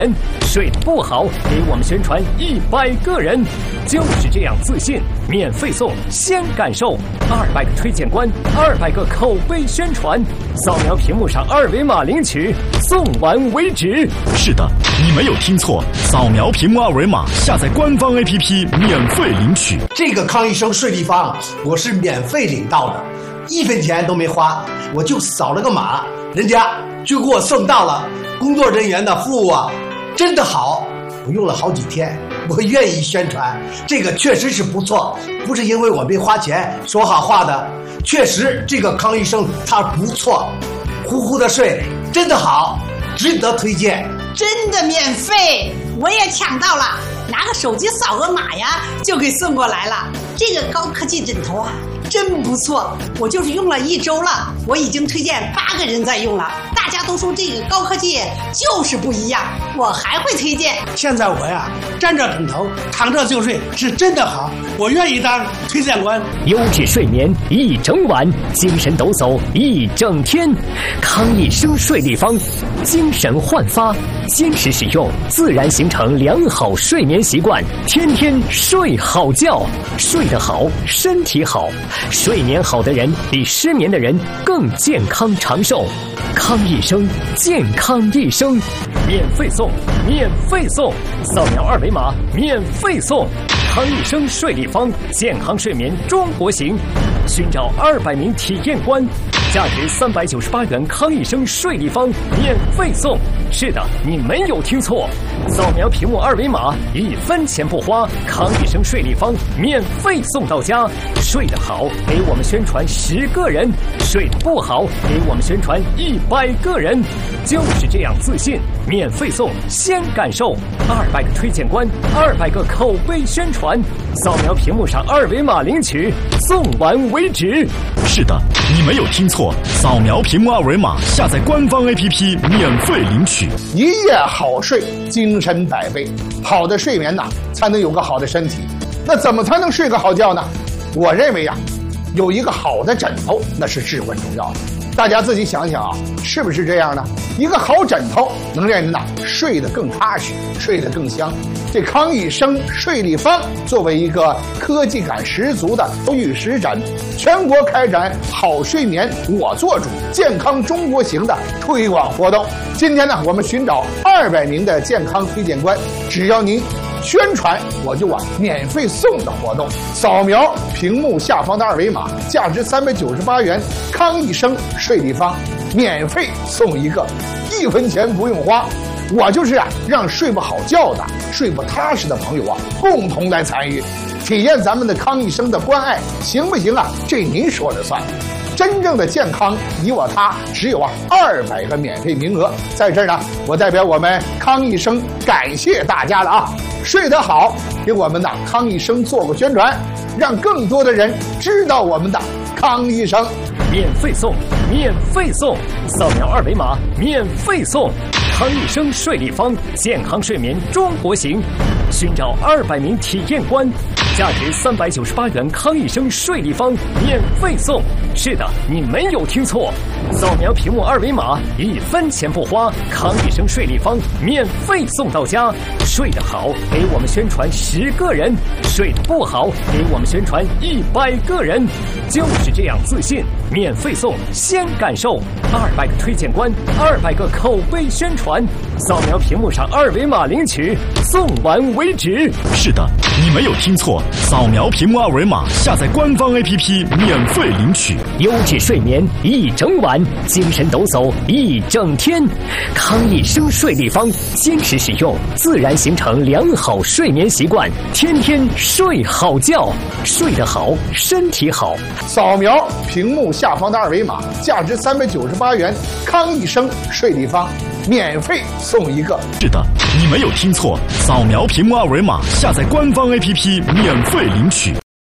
睡得不好，给我们宣传100个人，就是这样自信，免费送，先感受200个推荐官，200个口碑宣传，扫描屏幕上2维码领取，送完为止。 是的，你没有听错，扫描屏幕2维码，下载官方 APP 免费领取。 这个康医生睡立方我是免费领到的，1分钱都没花，我就扫了个码，人家就给我送到了。工作人员的服务啊，真的好，我用了好几天，我愿意宣传，这个确实是不错，不是因为我没花钱说好话的，确实这个康医生他不错，呼呼的睡真的好，值得推荐。 真的免费，我也抢到了，拿个手机扫个码呀，就给送过来了。这个高科技枕头啊，真不错，我就是用了1周了，我已经推荐8个人在用了，大家都说这个高科技就是不一样，我还会推荐。 现在我呀，沾着枕头躺着就睡，是真的好，我愿意当推荐官。 优质睡眠一整晚，精神抖擞一整天，康医生睡立方，精神焕发，坚持使用，自然形成良好睡眠习惯，天天睡好觉，睡得好，身体好，睡眠好的人比失眠的人更健康长寿。康医生，健康一生，免费送，免费送，扫描2维码，免费送。康医生睡立方，健康睡眠中国行，寻找200名体验官，价值398元。康医生睡立方免费送。是的，你没有听错，扫描屏幕2维码，1分钱不花，康医生睡立方免费送到家。睡得好，给我们宣传10个人；睡得不好，给我们宣传100个人。就是这样自信，免费送，先感受200个推荐官，200个口碑宣传，扫描屏幕上2维码领取，送完为止。 是的，你没有听错，扫描屏幕2维码，下载官方 APP 免费领取。 一夜好睡，精神百倍。好的睡眠呐，才能有个好的身体。那怎么才能睡个好觉呢？我认为呀，有一个好的枕头那是至关重要的。大家自己想想啊，是不是这样呢？一个好枕头能让人呐睡得更踏实，睡得更香。这康医生睡立方作为一个科技感十足的玉石枕，全国开展好睡眠我做主、健康中国行的推广活动。今天呢，我们寻找200名的健康推荐官，只要您宣传，我就免费送的活动。扫描屏幕下方的2维码，价值398元，康医生睡立方免费送一个，1分钱不用花。我就是让睡不好觉的、睡不踏实的朋友共同来参与，体验咱们的康医生的关爱，行不行这您说了算。真正的健康，你我他，只有200个免费名额。在这儿呢，我代表我们康医生感谢大家了睡得好，给我们的康医生做个宣传，让更多的人知道我们的康医生。 免费送，免费送，扫描2维码，免费送。康医生睡立方，健康睡眠中国行，寻找200名体验官，价值398元。康医生睡立方免费送。是的，你没有听错，扫描屏幕2维码，1分钱不花，康医生睡立方免费送到家。睡得好，给我们宣传10个人；睡得不好，给我们宣传100个人。就是这样自信，免费送，先感受200个推荐官，200个口碑宣传，扫描屏幕上2维码领取，送完为止。 是的，你没有听错，扫描屏幕2维码，下载官方 APP 免费领取。 优质睡眠一整晚，精神抖擞一整天，康医生睡立方，坚持使用，自然形成良好睡眠习惯，天天睡好觉，睡得好，身体好。 扫描屏幕下方的2维码，价值398元，康医生睡立方免费送一个。 是的，你没有听错，扫描屏幕2维码，下载官方 APP 免费领取。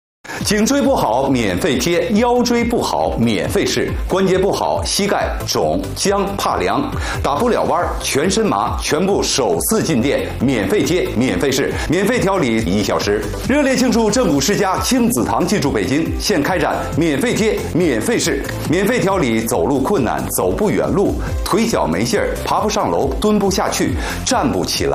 颈椎不好免费贴，腰椎不好免费试，关节不好膝盖肿僵怕凉打不了弯全身麻全部首次进店免费贴免费试免费调理1小时。热烈庆祝正骨世家亲子堂进驻北京，现开展免费贴免费试免费调理走路困难走不远路腿脚没劲儿爬不上楼蹲不下去站不起来